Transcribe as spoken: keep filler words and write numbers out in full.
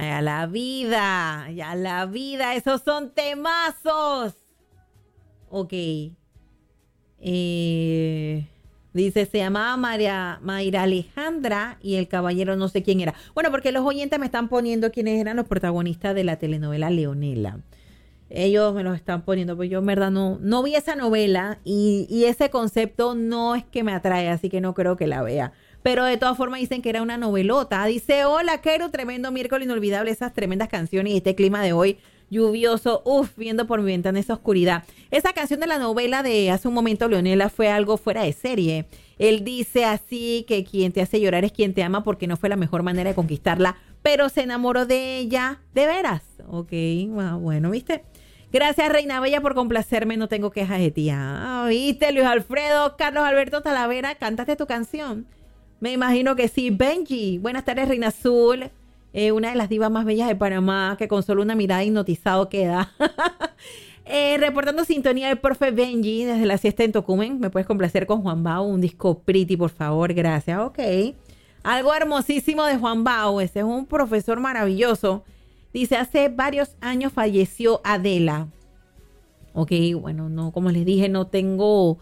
Ay, a la vida, ya la vida, esos son temazos. Ok. Eh, dice, se llamaba María, Mayra Alejandra y el caballero no sé quién era. Bueno, porque los oyentes me están poniendo quiénes eran los protagonistas de la telenovela Leonela. Ellos me los están poniendo, pues yo en verdad no, no vi esa novela y, y ese concepto no es que me atrae, así que no creo que la vea. Pero de todas formas dicen que era una novelota. Dice, hola, Kero, tremendo miércoles inolvidable, esas tremendas canciones y este clima de hoy lluvioso, uff, viendo por mi ventana esa oscuridad. Esa canción de la novela de hace un momento, Leonela, fue algo fuera de serie. Él dice así que quien te hace llorar es quien te ama porque no fue la mejor manera de conquistarla, pero se enamoró de ella, de veras. Ok, bueno, bueno, ¿viste? Gracias, Reina Bella, por complacerme. No tengo quejas de ti. Ah, ¿viste, Luis Alfredo? Carlos Alberto Talavera, cántate tu canción. Me imagino que sí. Benji, buenas tardes, Reina Azul. Eh, una de las divas más bellas de Panamá, que con solo una mirada hipnotizado queda. eh, reportando sintonía del profe Benji desde la siesta en Tocumen. ¿Me puedes complacer con Juan Bau? Un disco pretty, por favor. Gracias. Ok. Algo hermosísimo de Juan Bau. Ese es un profesor maravilloso. Dice, hace varios años falleció Adela. Ok, bueno, no, como les dije, no tengo